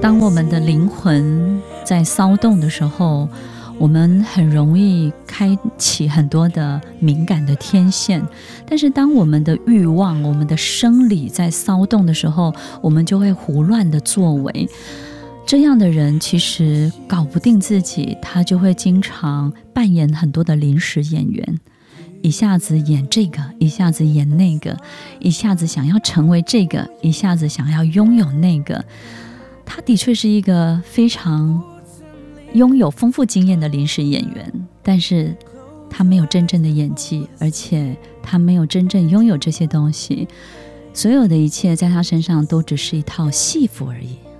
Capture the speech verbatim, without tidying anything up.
当我们的灵魂在骚动的时候，我们很容易开启很多的敏感的天线，但是当我们的欲望、我们的生理在骚动的时候，我们就会胡乱的作为。这样的人其实搞不定自己，他就会经常扮演很多的临时演员，一下子演这个，一下子演那个，一下子想要成为这个，一下子想要拥有那个。他的确是一个非常拥有丰富经验的临时演员，但是他没有真正的演技，而且他没有真正拥有这些东西，所有的一切在他身上都只是一套戏服而已。